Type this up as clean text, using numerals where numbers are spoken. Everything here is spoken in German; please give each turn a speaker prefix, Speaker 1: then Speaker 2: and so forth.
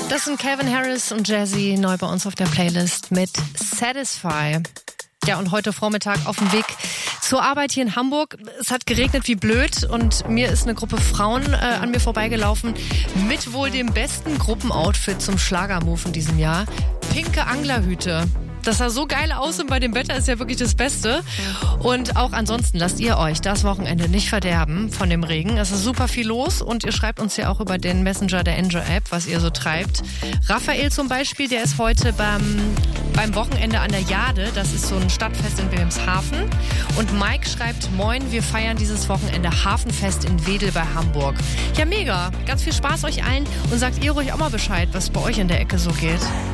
Speaker 1: Das sind Calvin Harris und Jazzy, neu bei uns auf der Playlist mit Satisfy. Ja, und heute Vormittag auf dem Weg zur Arbeit hier in Hamburg. Es hat geregnet wie blöd und mir ist eine Gruppe Frauen an mir vorbeigelaufen mit wohl dem besten Gruppenoutfit zum Schlagermove in diesem Jahr. Pinke Anglerhüte. Das sah so geil aus und bei dem Wetter ist ja wirklich das Beste. Und auch ansonsten lasst ihr euch das Wochenende nicht verderben von dem Regen. Es ist super viel los und ihr schreibt uns ja auch über den Messenger der Enjoy-App, was ihr so treibt. Raphael zum Beispiel, der ist heute beim Wochenende an der Jade. Das ist so ein Stadtfest in Wilhelmshaven. Und Mike schreibt, moin, wir feiern dieses Wochenende Hafenfest in Wedel bei Hamburg. Ja, mega. Ganz viel Spaß euch allen und sagt ihr ruhig auch mal Bescheid, was bei euch in der Ecke so geht.